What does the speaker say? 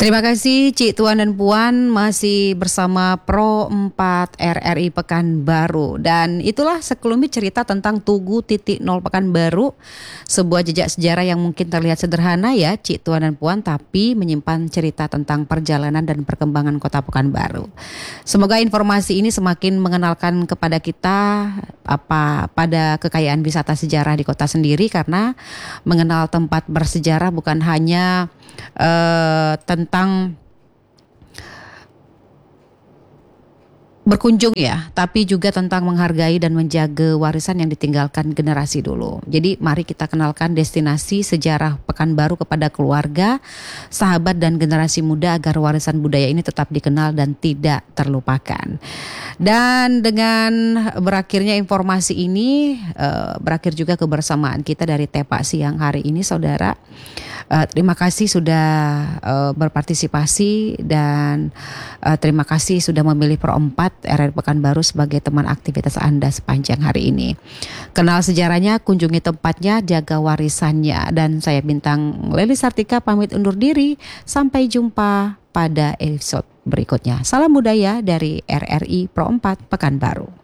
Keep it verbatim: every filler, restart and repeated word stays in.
Terima kasih Cik Tuan dan Puan, masih bersama Pro empat R R I Pekanbaru. Dan itulah sekelumit cerita tentang Tugu titik nol Pekanbaru, sebuah jejak sejarah yang mungkin terlihat sederhana ya Cik Tuan dan Puan, tapi menyimpan cerita tentang perjalanan dan perkembangan kota Pekanbaru. Semoga informasi ini semakin mengenalkan kepada kita apa pada kekayaan wisata sejarah di kota sendiri, karena mengenal tempat bersejarah bukan hanya Uh, tentang berkunjung ya, tapi juga tentang menghargai dan menjaga warisan yang ditinggalkan generasi dulu. Jadi mari kita kenalkan destinasi sejarah Pekanbaru kepada keluarga, sahabat dan generasi muda agar warisan budaya ini tetap dikenal dan tidak terlupakan. Dan dengan berakhirnya informasi ini, uh, berakhir juga kebersamaan kita dari Tepak siang hari ini, saudara. Uh, terima kasih sudah uh, berpartisipasi dan uh, terima kasih sudah memilih Pro empat R R I Pekanbaru sebagai teman aktivitas Anda sepanjang hari ini. Kenal sejarahnya, kunjungi tempatnya, jaga warisannya. Dan saya Bintang Leli Sartika pamit undur diri. Sampai jumpa pada episode berikutnya. Salam budaya dari R R I Pro empat Pekanbaru.